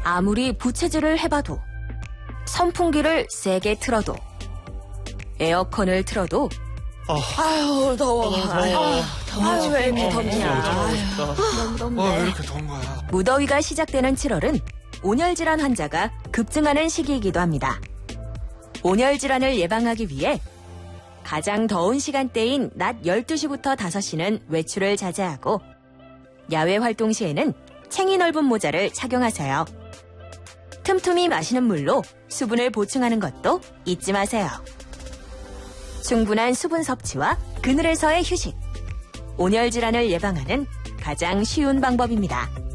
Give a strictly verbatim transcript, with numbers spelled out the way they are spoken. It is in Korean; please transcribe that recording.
아무리 부채질을 해봐도, 선풍기를 세게 틀어도, 에어컨을 틀어도 아유 더워. 아유, 아유, 왜 이렇게 덥냐. 아유, 너무 덥네. 어, 왜 이렇게 더운 거야? 무더위가 시작되는 칠월은 온열 질환 환자가 급증하는 시기이기도 합니다. 온열 질환을 예방하기 위해 가장 더운 시간대인 낮 열두 시부터 다섯 시는 외출을 자제하고 야외 활동 시에는 챙이 넓은 모자를 착용하세요. 틈틈이 마시는 물로 수분을 보충하는 것도 잊지 마세요. 충분한 수분 섭취와 그늘에서의 휴식. 온열 질환을 예방하는 가장 쉬운 방법입니다.